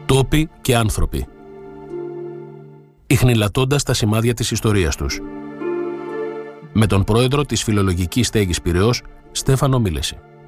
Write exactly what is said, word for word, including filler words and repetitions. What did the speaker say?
Τόποι και άνθρωποι, ιχνηλατώντας τα σημάδια της ιστορίας τους. Με τον πρόεδρο της Φιλολογικής Στέγης Πειραιώς, Στέφανο Μίλεση.